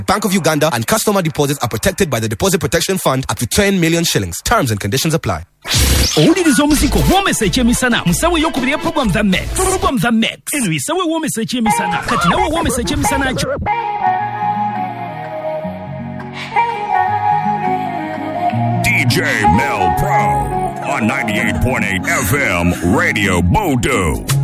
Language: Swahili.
Bank of Uganda and customer deposits are protected by the Deposit Protection Fund up to 10 million shillings. Terms and conditions apply. Owuliriza omuziko womesa ekyemisana musawe yokubiri program the Met eno isawe womesa ekyemisana kati nawe womesa ekyemisana kyo DJ Mel Pro on 98.8 FM Radio Bodo.